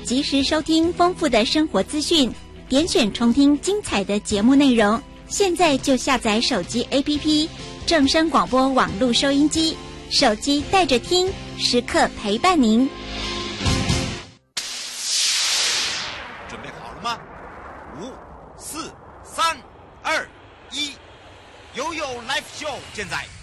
及时收听丰富的生活资讯，点选重听精彩的节目内容。现在就下载手机 APP 正声广播网络收音机，手机带着听，时刻陪伴您。 准备好了吗？5、4、3、2、1，悠悠 Live Show 现在